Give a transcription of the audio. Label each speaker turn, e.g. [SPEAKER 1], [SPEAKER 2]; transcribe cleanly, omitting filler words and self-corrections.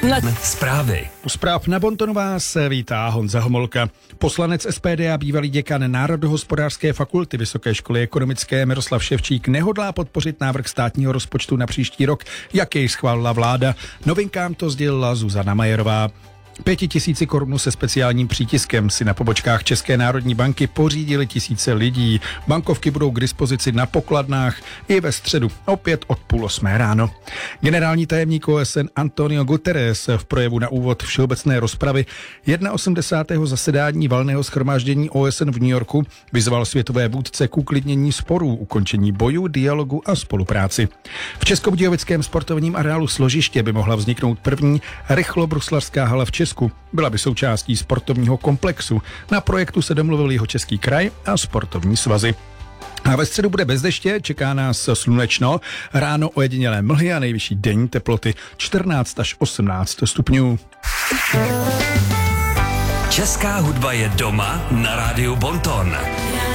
[SPEAKER 1] Zprávy.
[SPEAKER 2] U zpráv na Bontonu vás vítá Honza Homolka. Poslanec SPD a bývalý děkan Národohospodářské fakulty Vysoké školy ekonomické Miroslav Ševčík nehodlá podpořit návrh státního rozpočtu na příští rok, jak jej schválila vláda. Novinkám to sdělila Zuzana Majerová. 5 000 korun se speciálním přítiskem si na pobočkách České národní banky pořídili tisíce lidí. Bankovky budou k dispozici na pokladnách i ve středu, opět od 7:30 ráno. Generální tajemník OSN Antonio Guterres v projevu na úvod všeobecné rozpravy 81. zasedání valného shromáždění OSN v New Yorku vyzval světové vůdce k uklidnění sporů, ukončení bojů, dialogu a spolupráci. V Českobudějovickém sportovním areálu Složiště by mohla vzniknout první rychlobruslařská hala v Česku. Byla by součástí sportovního komplexu. Na projektu se domluvil Jihočeský kraj a sportovní svazy. A ve středu bude bez deště, čeká nás slunečno, ráno ojedinělé mlhy a nejvyšší denní teploty 14 až 18 stupňů.
[SPEAKER 1] Česká hudba je doma na rádiu Bonton.